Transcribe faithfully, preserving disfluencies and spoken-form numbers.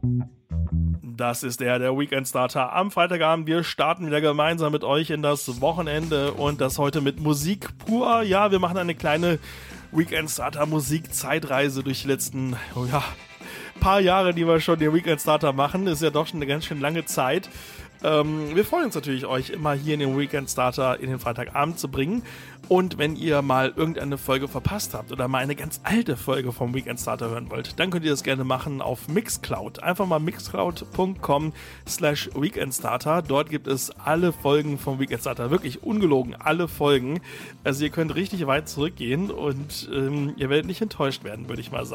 Das ist der, der Weekend Starter am Freitagabend. Wir starten wieder gemeinsam mit euch in das Wochenende und das heute mit Musik pur. Ja, wir machen eine kleine Weekend Starter Musik-Zeitreise durch die letzten, oh ja, paar Jahre, die wir schon den Weekend Starter machen. Ist ja doch schon eine ganz schön lange Zeit. Ähm, wir freuen uns natürlich, euch immer hier in den Weekend Starter in den Freitagabend zu bringen. Und wenn ihr mal irgendeine Folge verpasst habt oder mal eine ganz alte Folge vom Weekend Starter hören wollt, dann könnt ihr das gerne machen auf Mixcloud. Einfach mal mixcloud.com slash Weekendstarter. Dort gibt es alle Folgen vom Weekend Starter. Wirklich ungelogen, alle Folgen. Also ihr könnt richtig weit zurückgehen und ähm, ihr werdet nicht enttäuscht werden, würde ich mal sagen.